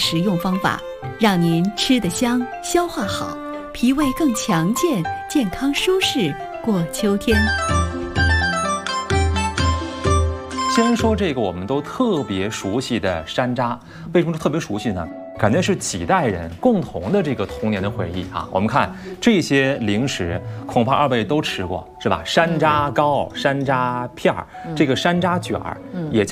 食用方法，让您吃得香，消化好，脾胃更强健，健康舒适过秋天。 先说这个我们都特别熟悉的山楂，为什么特别熟悉呢？感觉是几代人共同的这个童年的回忆啊！我们看这些零食，恐怕二位都吃过，是吧？山楂糕、山楂片儿，这个山楂卷儿，也